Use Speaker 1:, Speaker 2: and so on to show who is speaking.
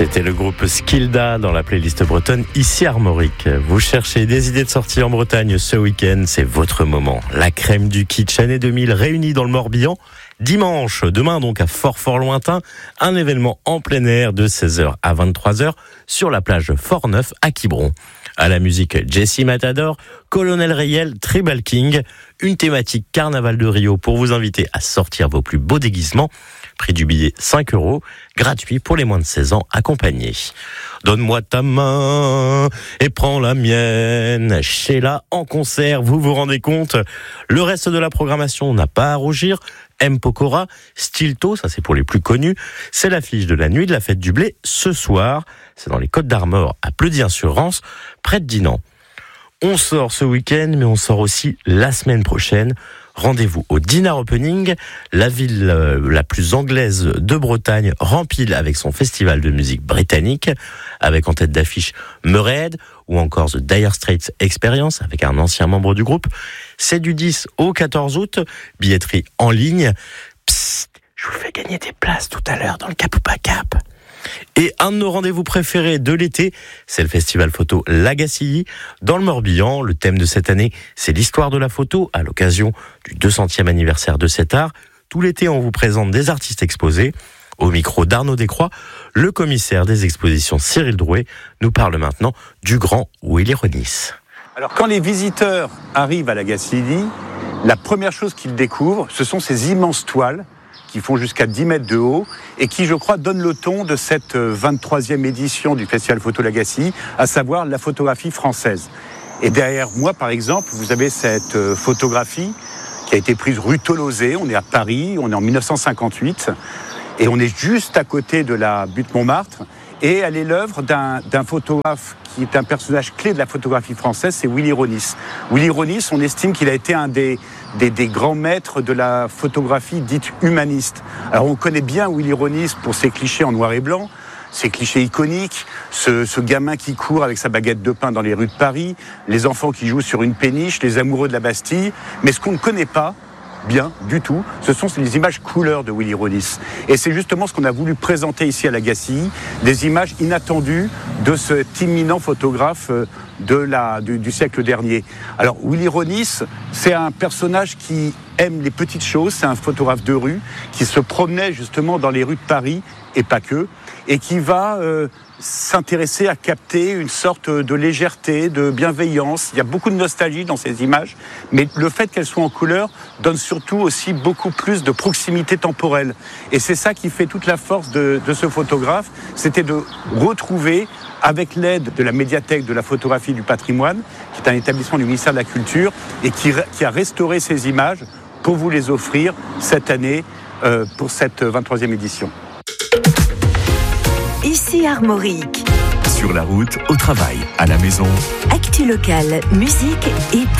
Speaker 1: C'était le groupe Skilda dans la playlist bretonne ici Armorique. Vous cherchez des idées de sortie en Bretagne ce week-end, c'est votre moment. La crème du kitsch année 2000 réunie dans le Morbihan. Dimanche, demain donc à fort lointain, un événement en plein air de 16h à 23h sur la plage Fort-Neuf à Quiberon. À la musique, Jesse Matador, Colonel Rayel, Tribal King, une thématique Carnaval de Rio pour vous inviter à sortir vos plus beaux déguisements. Prix du billet 5 €, gratuit pour les moins de 16 ans accompagnés. Donne-moi ta main et prends la mienne. Sheila en concert, vous vous rendez compte? Le reste de la programmation n'a pas à rougir. M. Pokora, Stilto, ça c'est pour les plus connus. C'est l'affiche de la nuit de la fête du blé ce soir. C'est dans les Côtes d'Armor, à Pleudihen-sur-Rance, près de Dinan. On sort ce week-end, mais on sort aussi la semaine prochaine. Rendez-vous au Dinner Opening, la ville la plus anglaise de Bretagne, remplie avec son festival de musique britannique, avec en tête d'affiche Murray ou encore The Dire Straits Experience, avec un ancien membre du groupe. C'est du 10 au 14 août, billetterie en ligne. Psst, je vous fais gagner des places tout à l'heure dans le Cap ou pas Cap. Et un de nos rendez-vous préférés de l'été, c'est le festival photo Lagacilly dans le Morbihan. Le thème de cette année, c'est l'histoire de la photo à l'occasion du 200e anniversaire de cet art. Tout l'été, on vous présente des artistes exposés. Au micro d'Arnaud Descroix, le commissaire des expositions Cyril Drouet nous parle maintenant du grand Willy Ronis.
Speaker 2: Alors quand les visiteurs arrivent à Lagacilly, la première chose qu'ils découvrent, ce sont ces immenses toiles qui font jusqu'à 10 mètres de haut et qui, je crois, donnent le ton de cette 23e édition du Festival Photo Lagacilly, à savoir la photographie française. Et derrière moi, par exemple, vous avez cette photographie qui a été prise rue Tolosé. On est à Paris, on est en 1958 et on est juste à côté de la butte Montmartre. Et elle est l'œuvre d'un photographe qui est un personnage clé de la photographie française, c'est Willy Ronis. Willy Ronis, on estime qu'il a été un des grands maîtres de la photographie dite humaniste. Alors on connaît bien Willy Ronis pour ses clichés en noir et blanc, ces clichés iconiques, ce gamin qui court avec sa baguette de pain dans les rues de Paris, les enfants qui jouent sur une péniche, les amoureux de la Bastille. Mais ce qu'on ne connaît pas bien du tout, ce sont les images couleurs de Willy Ronis. Et c'est justement ce qu'on a voulu présenter ici à Lagacilly, des images inattendues de cet imminent photographe du siècle dernier. Alors Willy Ronis, c'est un personnage qui aime les petites choses, c'est un photographe de rue qui se promenait justement dans les rues de Paris et pas que, et qui va s'intéresser à capter une sorte de légèreté, de bienveillance. Il y a beaucoup de nostalgie dans ces images, mais le fait qu'elles soient en couleur donne surtout aussi beaucoup plus de proximité temporelle. Et c'est ça qui fait toute la force de ce photographe, c'était de retrouver, avec l'aide de la médiathèque de la photographie du patrimoine, qui est un établissement du ministère de la Culture, et qui a restauré ces images pour vous les offrir cette année pour cette 23e édition.
Speaker 3: Ici Armorique.
Speaker 4: Sur la route, au travail, à la maison.
Speaker 3: Actu locale, musique et